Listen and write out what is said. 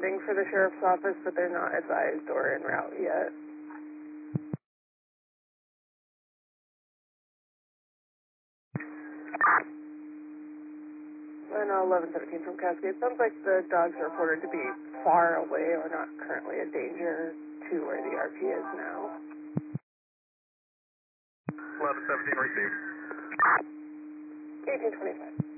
responding for the sheriff's office, but they're not advised or en route yet. And 1117 from Cascade. Sounds like the dogs are reported to be far away or not currently a danger to where the RP is now. 1117 received. 1825.